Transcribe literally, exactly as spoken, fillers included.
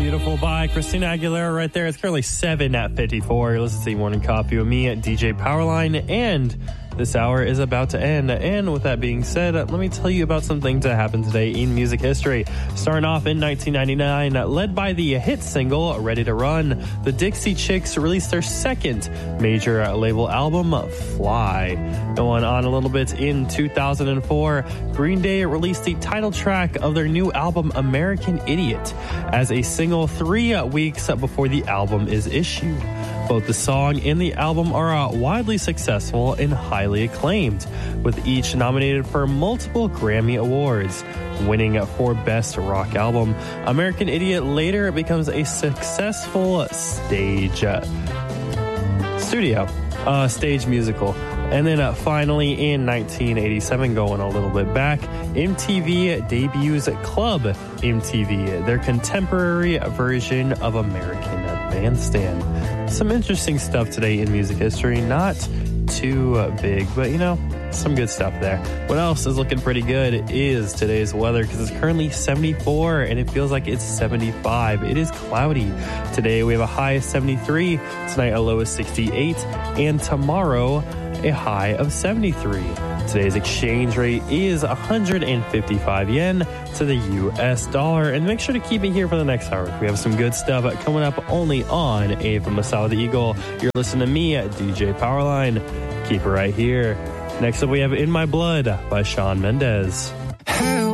Beautiful by Christina Aguilera right there. It's currently seven at fifty-four. You're listening to the Morning Coffee with me at D J Powerline, and this hour is about to end. And with that being said, let me tell you about some things that happened today in music history. Starting off in nineteen ninety-nine, led by the hit single Ready to Run, the Dixie Chicks released their second major label album, Fly. Going on a little bit, in two thousand four, Green Day released the title track of their new album, American Idiot, as a single three weeks before the album is issued. Both the song and the album are uh, widely successful and highly acclaimed, with each nominated for multiple Grammy Awards. Winning for Best Rock Album, American Idiot later becomes a successful stage uh, studio, uh, stage musical. And then uh, finally in nineteen eighty-seven, going a little bit back, M T V debuts Club M T V, their contemporary version of American Bandstand. Some interesting stuff today in music history. Not too uh, big, but you know, some good stuff there. What else is looking pretty good is today's weather, because it's currently seventy-four and it feels like it's seventy-five. It is cloudy. Today we have a high of seventy-three, tonight a low of sixty-eight, and tomorrow a high of seventy-three. Today's exchange rate is one hundred fifty-five yen to the U S dollar. And make sure to keep it here for the next hour. We have some good stuff coming up only on A F M Masala the Eagle. You're listening to me at D J Powerline. Keep it right here. Next up we have In My Blood by Shawn Mendes.